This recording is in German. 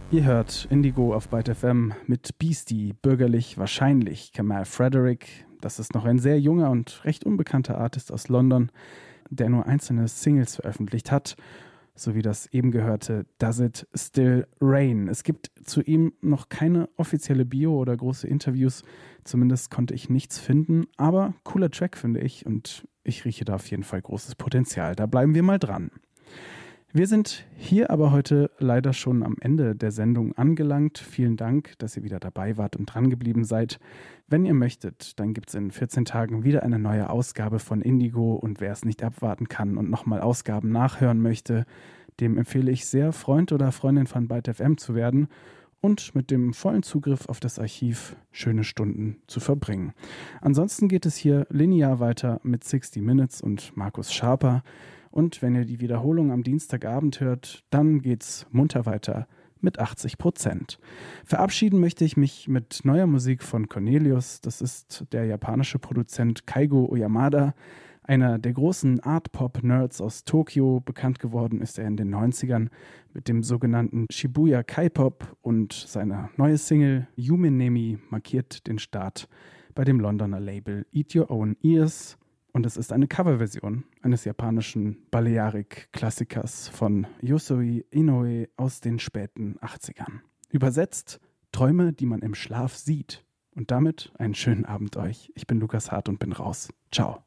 Ihr hört Indigo auf Byte FM mit Beastie, bürgerlich wahrscheinlich Kamal Frederick. Das ist noch ein sehr junger und recht unbekannter Artist aus London, der nur einzelne Singles veröffentlicht hat, sowie das eben gehörte Does It Still Rain. Es gibt zu ihm noch keine offizielle Bio oder große Interviews, zumindest konnte ich nichts finden, aber cooler Track finde ich und ich rieche da auf jeden Fall großes Potenzial. Da bleiben wir mal dran. Wir sind hier aber heute leider schon am Ende der Sendung angelangt. Vielen Dank, dass ihr wieder dabei wart und dran geblieben seid. Wenn ihr möchtet, dann gibt es in 14 Tagen wieder eine neue Ausgabe von Indigo und wer es nicht abwarten kann und nochmal Ausgaben nachhören möchte, dem empfehle ich sehr, Freund oder Freundin von Byte FM zu werden und mit dem vollen Zugriff auf das Archiv schöne Stunden zu verbringen. Ansonsten geht es hier linear weiter mit 60 Minutes und Markus Schaper. Und wenn ihr die Wiederholung am Dienstagabend hört, dann geht's munter weiter mit 80%. Verabschieden möchte ich mich mit neuer Musik von Cornelius. Das ist der japanische Produzent Kaigo Oyamada, einer der großen Art-Pop-Nerds aus Tokio. Bekannt geworden ist er in den 90ern mit dem sogenannten Shibuya K-Pop und seine neue Single Yume Nemi markiert den Start bei dem Londoner Label Eat Your Own Ears. Und es ist eine Coverversion eines japanischen Balearic-Klassikers von Yosoi Inoue aus den späten 80ern. Übersetzt Träume, die man im Schlaf sieht. Und damit einen schönen Abend euch. Ich bin Lukas Hart und bin raus. Ciao.